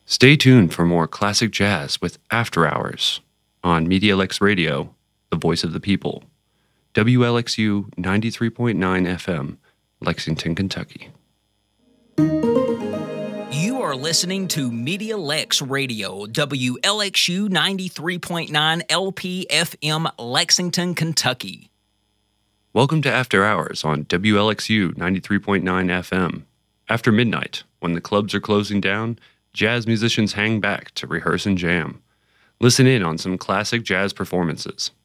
Stay tuned for more classic jazz with After Hours on MediaLex Radio, the voice of the people. WLXU 93.9 FM, Lexington, Kentucky. You are listening to Media Lex Radio, WLXU 93.9 LP-FM, Lexington, Kentucky. Welcome to After Hours on WLXU 93.9 FM. After midnight, when the clubs are closing down, jazz musicians hang back to rehearse and jam. Listen in on some classic jazz performances,